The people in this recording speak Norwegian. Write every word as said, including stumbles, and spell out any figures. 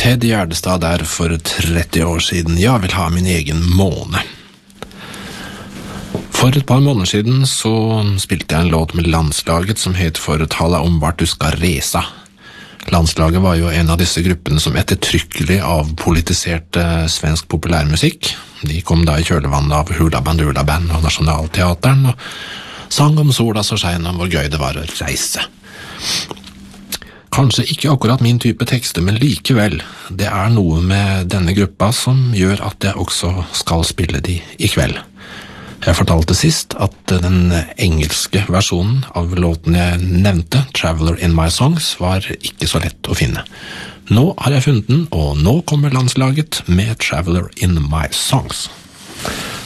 Ted Gärdestad der for tretti år siden. Jeg vil ha min egen måne. For et par måneder siden så spilte jeg en låt med landslaget som het For tala om vart du skal resa. Landslaget var jo en av disse gruppene som ettertrykkelig avpolitiserte svensk populærmusikk. De kom da i kjølvannet av Hula Bandula Band og Nationalteatern og sang om sola så skein om hvor gøy det var å reise. Kanskje ikke akkurat min type tekster, men likevel, det er noe med denne gruppa som gjør at jeg også skal spille de i kveld. Jeg fortalte sist at den engelske versjonen av låten jeg nevnte, Traveler in My Songs, var ikke så lett å finne. Nå har jeg funnet den, og nå kommer landslaget med Traveler in My Songs.